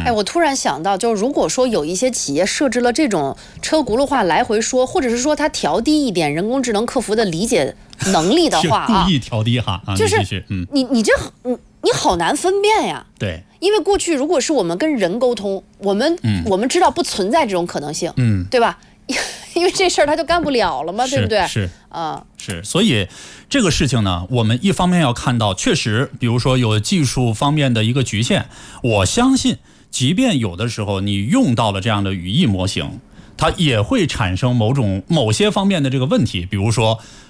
哎，我突然想到，就是如果说有一些企业设置了这种车轱辘话来回说，或者是说它调低一点人工智能客服的理解能力的话啊， 故意调低哈， 就是你好难分辨呀。 对， 因为过去如果是我们跟人沟通，我们知道不存在这种可能性，对吧？因为这事儿他就干不了了嘛，对不对？ 是是，所以这个事情呢，我们一方面要看到，确实，比如说有技术方面的一个局限，我相信，即便有的时候你用到了这样的语义模型，它也会产生某些方面的这个问题，比如说